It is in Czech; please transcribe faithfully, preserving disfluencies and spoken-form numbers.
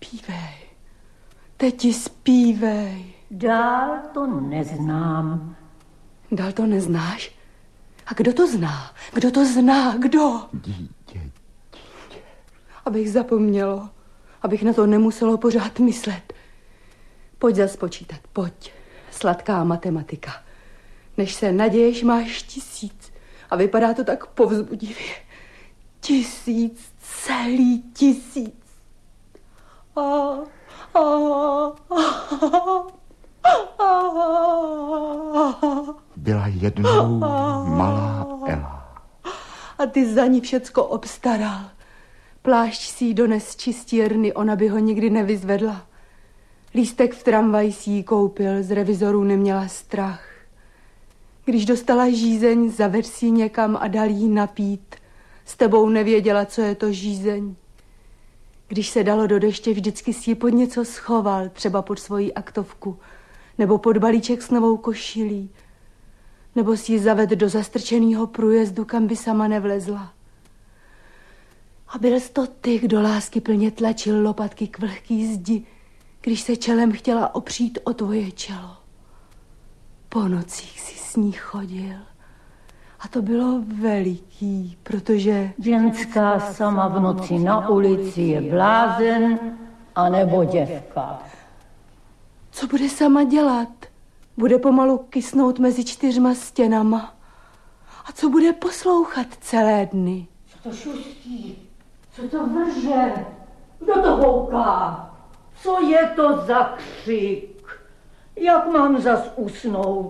Zpívej. Teti, zpívej. Dál to neznám. Dál to neznáš? A kdo to zná? Kdo to zná? Kdo? Dítě, dítě. Abych zapomnělo. Abych na to nemuselo pořád myslet. Pojď zas počítat, pojď. Sladká matematika. Než se naděješ, máš tisíc. A vypadá to tak povzbudivě. Tisíc, celý tisíc. A, a, a, Byla jednou malá Ela. A ty za ní všecko obstaral. Plášť si jí dones z čistírny, ona by ho nikdy nevyzvedla. Lístek v tramvaji si jí koupil, z revizorů neměla strach. Když dostala žízeň, zaved si někam a dal jí napít. S tebou nevěděla, co je to žízeň. Když se dalo do deště, vždycky si ji pod něco schoval, třeba pod svoji aktovku, nebo pod balíček s novou košilí, nebo si ji zaved do zastrčeného průjezdu, kam by sama nevlezla. A byl jsi to ty, kdo lásky plně tlačil lopatky k vlhký zdi, když se čelem chtěla opřít o tvoje čelo. Po nocích si s ní chodil. A to bylo veliký, protože... Ženská sama v noci na ulici je blázen, anebo děvka. Co bude sama dělat? Bude pomalu kysnout mezi čtyřma stěnama. A co bude poslouchat celé dny? Co to šustí? Co to vrže? Kdo to houká? Co je to za křik? Jak mám zas usnout?